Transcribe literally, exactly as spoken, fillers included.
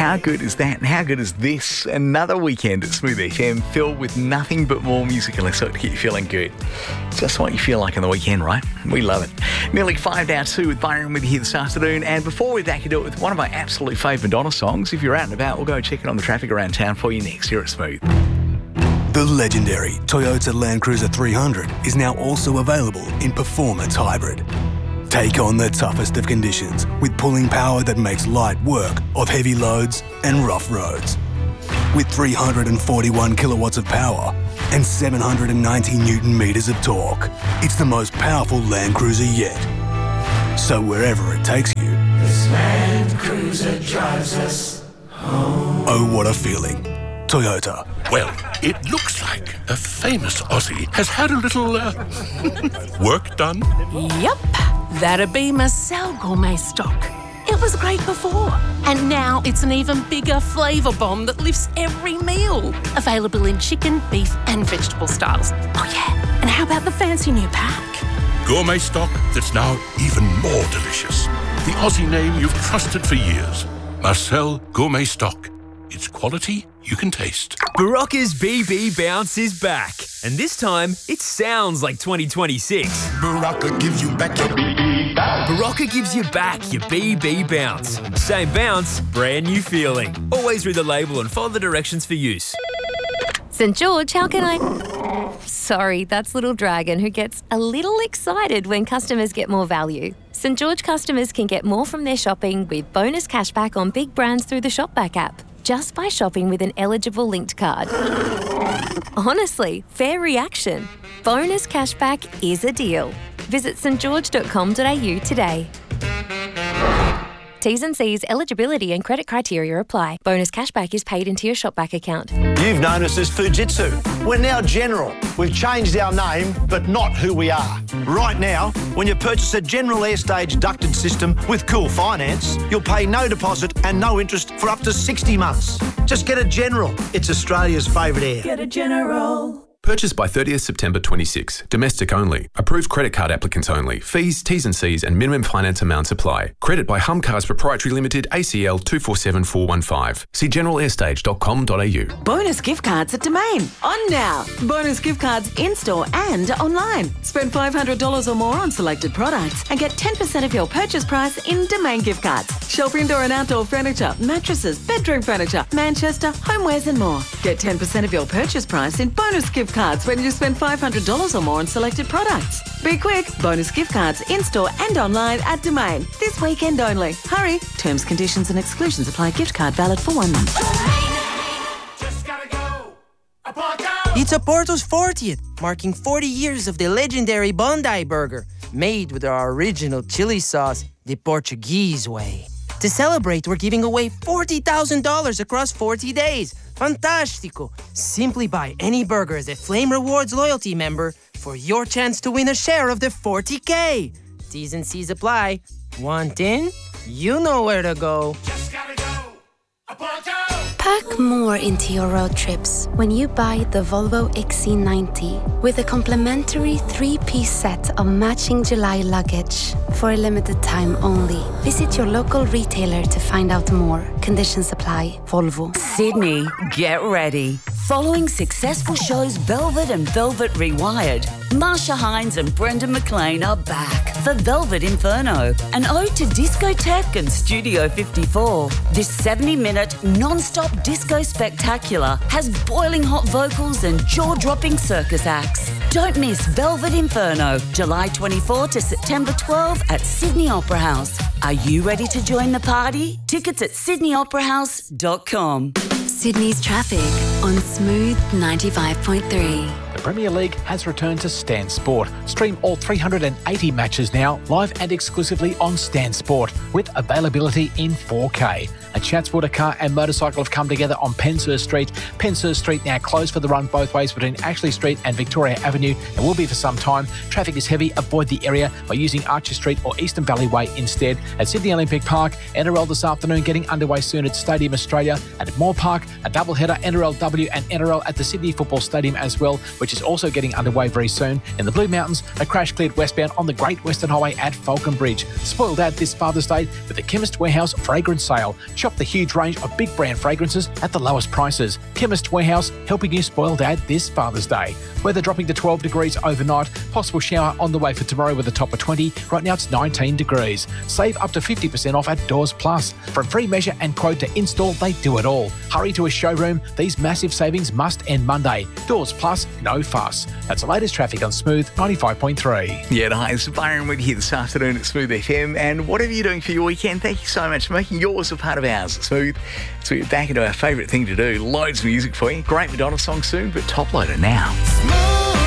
How good is that? And how good is this? Another weekend at Smooth F M filled with nothing but more music and sort to get you feeling good. It's just what you feel like on the weekend, right? We love it. Nearly five down two with Byron with you here this afternoon. And before we're back into it with one of my absolute favourite Madonna songs, if you're out and about, we'll go check it on the traffic around town for you next here at Smooth. The legendary Toyota Land Cruiser three hundred is now also available in Performance Hybrid. Take on the toughest of conditions with pulling power that makes light work of heavy loads and rough roads. With three hundred forty-one kilowatts of power and seven hundred ninety newton meters of torque, it's the most powerful Land Cruiser yet. So wherever it takes you, this Land Cruiser drives us home. Oh, what a feeling. Toyota. Well, it looks like a famous Aussie has had a little uh, work done. Yep, that'd be Marcel Gourmet Stock. It was great before, and now it's an even bigger flavour bomb that lifts every meal. Available in chicken, beef and vegetable styles. Oh yeah, and how about the fancy new pack? Gourmet Stock that's now even more delicious. The Aussie name you've trusted for years. Marcel Gourmet Stock. It's quality you can taste. Barocca's B B Bounce is back. And this time, it sounds like twenty twenty-six. Barocca gives you back your B B bounce. Barocca gives you back your B B Bounce. Same bounce, brand new feeling. Always read the label and follow the directions for use. St George, how can I... Sorry, that's Little Dragon, who gets a little excited when customers get more value. St George customers can get more from their shopping with bonus cashback on big brands through the Shopback app, just by shopping with an eligible linked card. Honestly, fair reaction. Bonus cashback is a deal. Visit st george dot com dot a u today. T's and C's, eligibility and credit criteria apply. Bonus cashback is paid into your Shopback account. You've known us as Fujitsu. We're now General. We've changed our name, but not who we are. Right now, when you purchase a General Airstage ducted system with Cool Finance, you'll pay no deposit and no interest for up to sixty months. Just get a General. It's Australia's favourite air. Get a General. Purchased by thirtieth September twenty-six. Domestic only. Approved credit card applicants only. Fees, T's and C's and minimum finance amounts apply. Credit by Humcars Proprietary Limited, A C L two four seven four one five. See general airstage dot com dot a u. Bonus gift cards at Domain. On now. Bonus gift cards in-store and online. Spend five hundred dollars or more on selected products and get ten percent of your purchase price in Domain gift cards. Shelf indoor and outdoor furniture, mattresses, bedroom furniture, Manchester, homewares and more. Get ten percent of your purchase price in bonus gift cards when you spend five hundred dollars or more on selected products. Be quick. Bonus gift cards in-store and online at Domain. This weekend only. Hurry. Terms, conditions and exclusions apply. Gift card valid for one month. Just gotta go. A Porto. It's a Porto's fortieth, marking forty years of the legendary Bondi Burger, made with our original chili sauce, the Portuguese way. To celebrate, we're giving away forty thousand dollars across forty days. Fantastico! Simply buy any burger as a Flame Rewards loyalty member for your chance to win a share of the forty K. T's and C's apply. Want in? You know where to go. Just gotta go. A Porto. Pack more into your road trips when you buy the Volvo X C ninety with a complimentary three-piece set of matching July luggage for a limited time only. Visit your local retailer to find out more. Conditions apply. Volvo. Sydney, get ready. Following successful shows Velvet and Velvet Rewired, Marsha Hines and Brendan McLean are back for Velvet Inferno, an ode to discotheque and Studio fifty-four. This seventy-minute non-stop disco spectacular has boiling hot vocals and jaw-dropping circus acts. Don't miss Velvet Inferno, July twenty-fourth to September twelfth at Sydney Opera House. Are you ready to join the party? Tickets at sydney opera house dot com. Sydney's traffic on Smooth ninety-five point three. The Premier League has returned to Stan Sport. Stream all three hundred eighty matches now, live and exclusively on Stan Sport, with availability in four K. A Chatswood, a car and motorcycle have come together on Penshurst Street. Penshurst Street now closed for the run both ways between Ashley Street and Victoria Avenue, and will be for some time. Traffic is heavy. Avoid the area by using Archer Street or Eastern Valley Way instead. At Sydney Olympic Park, N R L this afternoon getting underway soon at Stadium Australia, and at Moore Park, a doubleheader N R L W and N R L at the Sydney Football Stadium as well, which is also getting underway very soon. In the Blue Mountains, a crash cleared westbound on the Great Western Highway at Falcon Bridge. Spoiled out this Father's Day with the Chemist Warehouse fragrance sale. Shop up the huge range of big brand fragrances at the lowest prices. Chemist Warehouse, helping you spoil Dad this Father's Day. Weather dropping to twelve degrees overnight. Possible shower on the way for tomorrow with a top of twenty. Right now it's nineteen degrees. Save up to fifty percent off at Doors Plus. From free measure and quote to install, they do it all. Hurry to a showroom. These massive savings must end Monday. Doors Plus, no fuss. That's the latest traffic on Smooth ninety-five point three. Yeah, hi, it's Byron with you this afternoon at Smooth F M. And whatever you're doing for your weekend, thank you so much for making yours a part of ours at Smooth. So we're back into our favourite thing to do. Loads of music for you. Great Madonna song soon, but top loader now.